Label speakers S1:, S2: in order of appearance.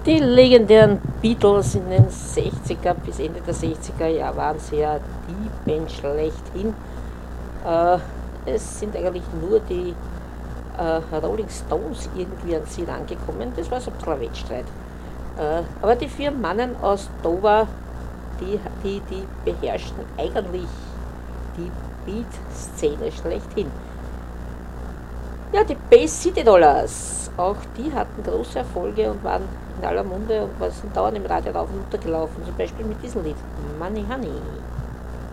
S1: Die legendären Beatles in den 60er bis Ende der 60er Jahre waren sie ja die Band schlechthin. Es sind eigentlich nur die Rolling Stones irgendwie an sie rangekommen. Das war so ein Wettstreit. Aber die vier Mannen aus Dover, die beherrschten eigentlich die Beat-Szene schlechthin. Ja, die Bay City Dollars, auch die hatten große Erfolge und waren in aller Munde und sind dauernd im Radio rauf und runter gelaufen, zum Beispiel mit diesem Lied Money Honey.